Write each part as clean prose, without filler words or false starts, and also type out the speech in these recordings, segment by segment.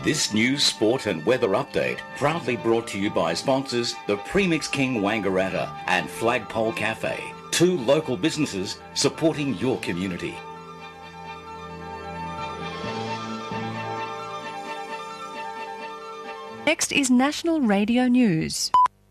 This news, sport and weather update proudly brought to you by sponsors the Premix King Wangaratta and Flagpole Cafe, two local businesses supporting your community. Next is National Radio News.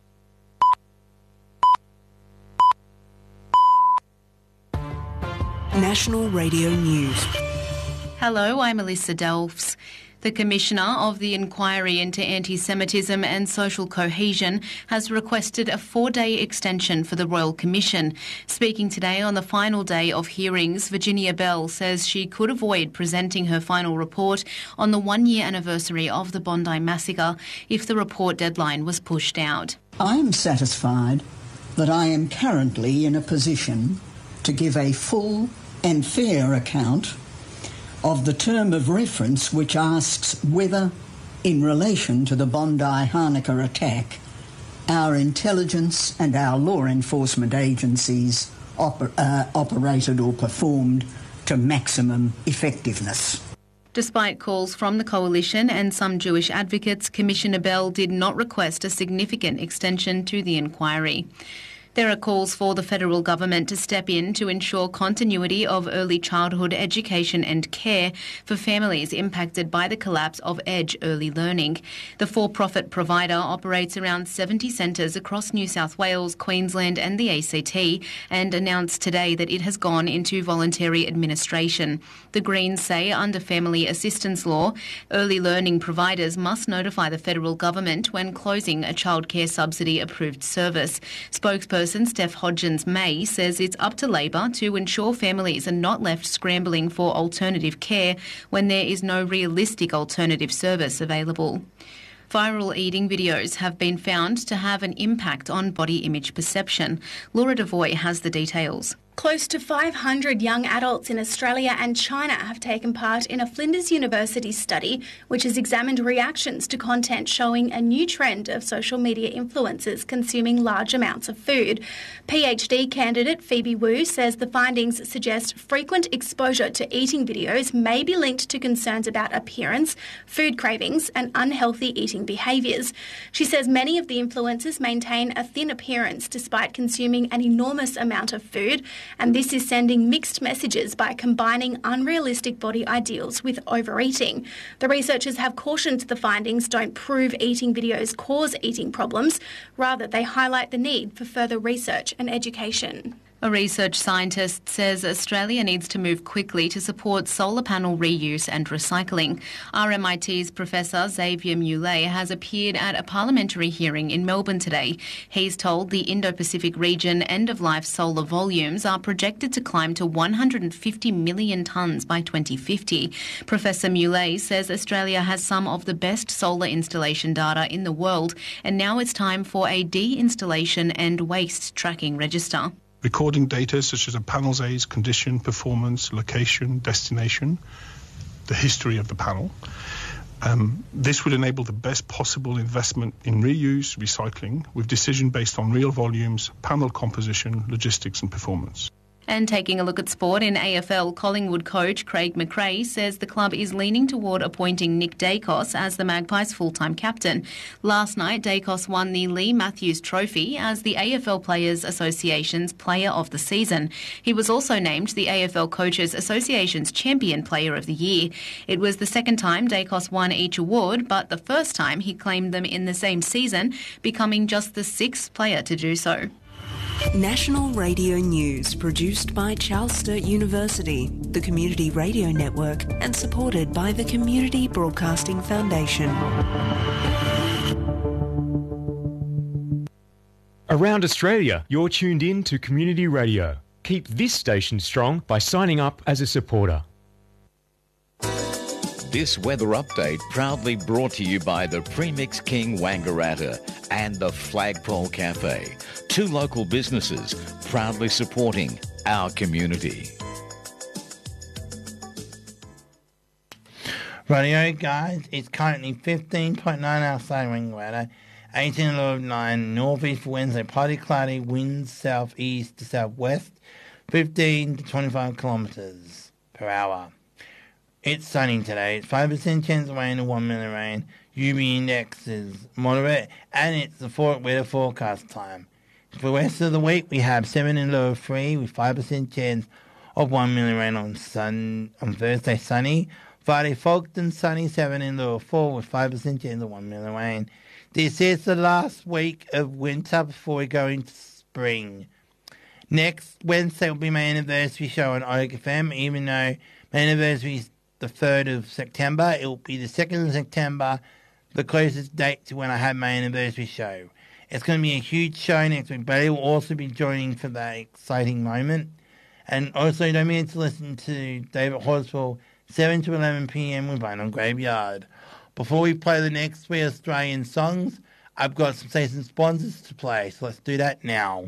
National Radio News. Hello, I'm Alyssa Delfs. The Commissioner of the Inquiry into Anti-Semitism and Social Cohesion has requested a 4-day extension for the Royal Commission. Speaking today on the final day of hearings, Virginia Bell says she could avoid presenting her final report on the 1-year anniversary of the Bondi Massacre if the report deadline was pushed out. I am satisfied that I am currently in a position to give a full and fair account of the term of reference which asks whether, in relation to the Bondi Hanukkah attack, our intelligence and our law enforcement agencies operated or performed to maximum effectiveness. Despite calls from the coalition and some Jewish advocates, Commissioner Bell did not request a significant extension to the inquiry. There are calls for the federal government to step in to ensure continuity of early childhood education and care for families impacted by the collapse of Edge Early Learning. The for-profit provider operates around 70 centres across New South Wales, Queensland and the ACT and announced today that it has gone into voluntary administration. The Greens say under family assistance law, early learning providers must notify the federal government when closing a childcare subsidy approved service. Spokesperson Steph Hodgins-May says it's up to Labor to ensure families are not left scrambling for alternative care when there is no realistic alternative service available. Viral eating videos have been found to have an impact on body image perception. Laura Devoy has the details. Close to 500 young adults in Australia and China have taken part in a Flinders University study which has examined reactions to content showing a new trend of social media influencers consuming large amounts of food. PhD candidate Phoebe Wu says the findings suggest frequent exposure to eating videos may be linked to concerns about appearance, food cravings and unhealthy eating behaviours. She says many of the influencers maintain a thin appearance despite consuming an enormous amount of food, and this is sending mixed messages by combining unrealistic body ideals with overeating. The researchers have cautioned the findings don't prove eating videos cause eating problems. Rather, they highlight the need for further research and education. A research scientist says Australia needs to move quickly to support solar panel reuse and recycling. RMIT's Professor Xavier Muley has appeared at a parliamentary hearing in Melbourne today. He's told the Indo-Pacific region end-of-life solar volumes are projected to climb to 150 million tonnes by 2050. Professor Muley says Australia has some of the best solar installation data in the world, and now it's time for a de-installation and waste tracking register. Recording data such as a panel's age, condition, performance, location, destination, the history of the panel. This would enable the best possible investment in reuse, recycling, with decision based on real volumes, panel composition, logistics and performance. And taking a look at sport, in AFL, Collingwood coach Craig McRae says the club is leaning toward appointing Nick Daicos as the Magpies' full-time captain. Last night, Daicos won the Lee Matthews Trophy as the AFL Players Association's Player of the Season. He was also named the AFL Coaches Association's Champion Player of the Year. It was the second time Daicos won each award, but the first time he claimed them in the same season, becoming just the 6th player to do so. National Radio News, produced by Charles Sturt University, the Community Radio Network, and supported by the Community Broadcasting Foundation. Around Australia, you're tuned in to Community Radio. Keep this station strong by signing up as a supporter. This weather update proudly brought to you by the Premix King Wangaratta and the Flagpole Cafe, two local businesses proudly supporting our community. Rightio guys, it's currently 15.9 outside Wangaratta, 18.9 northeast winds, partly cloudy, winds southeast to southwest, 15 to 25 kilometres per hour. It's sunny today. It's 5% chance of rain and 1 millimeter rain. UV index is moderate, and it's the weather forecast time. For the rest of the week, we have 7 and low of 3 with 5% chance of 1 millimeter rain on Thursday, sunny. Friday, fogged and sunny, 7 and low of 4 with 5% chance of 1 millimeter rain. This is the last week of winter before we go into spring. Next Wednesday will be my anniversary show on Oak FM. Even though my anniversary is the 3rd of September, it will be the 2nd of September, the closest date to when I have my anniversary show. It's going to be a huge show next week, but I will also be joining for that exciting moment. And also, don't forget to listen to David Horsfall, 7 to 11 p.m. with Vinyl Graveyard. Before we play the next 3 Australian songs, I've got some sponsors to play, so let's do that now.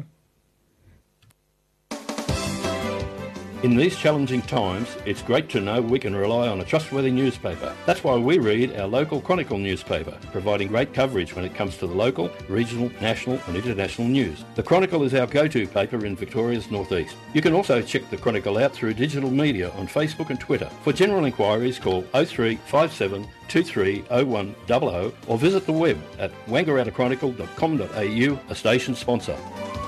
In these challenging times, it's great to know we can rely on a trustworthy newspaper. That's why we read our local Chronicle newspaper, providing great coverage when it comes to the local, regional, national and international news. The Chronicle is our go-to paper in Victoria's northeast. You can also check the Chronicle out through digital media on Facebook and Twitter. For general inquiries, call 0357 230100 or visit the web at wangaratachronicle.com.au, a station sponsor.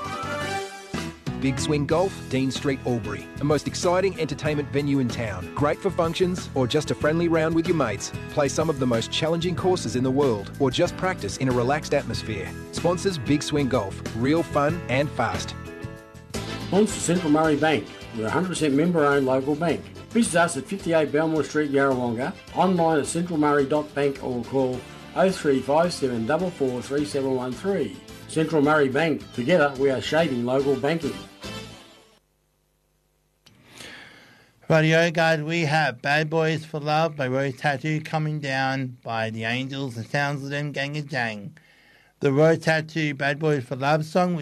Big Swing Golf, Dean Street, Albury. The most exciting entertainment venue in town. Great for functions or just a friendly round with your mates. Play some of the most challenging courses in the world or just practice in a relaxed atmosphere. Sponsors Big Swing Golf. Real fun and fast. Sponsor Central Murray Bank. We're a 100% member-owned local bank. Visit us at 58 Belmore Street, Yarrawonga, online at centralmurray.bank or call 0357 443713. Central Murray Bank. Together we are shaping local banking. Radio guys, we have Bad Boys for Love by Rose Tattoo coming down by the Angels, the Sounds of Them, Gang of Jang. The Rose Tattoo Bad Boys for Love song